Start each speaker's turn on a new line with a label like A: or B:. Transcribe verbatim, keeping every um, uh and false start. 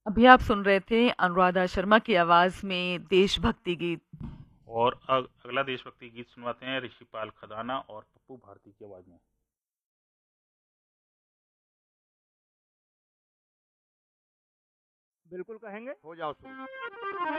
A: अभी आप सुन रहे थे अनुराधा शर्मा की आवाज में देशभक्ति गीत।
B: और अग, अगला देशभक्ति गीत सुनवाते हैं ऋषिपाल खदाना और पप्पू भारती की आवाज में।
C: बिल्कुल कहेंगे।
D: हो जाओ शुरू।